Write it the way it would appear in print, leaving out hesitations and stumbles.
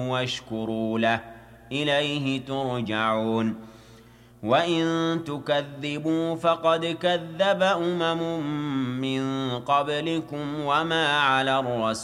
واشكروا له إليه ترجعون وإن تكذبوا فقد كذب من قبلكم وما على الرسول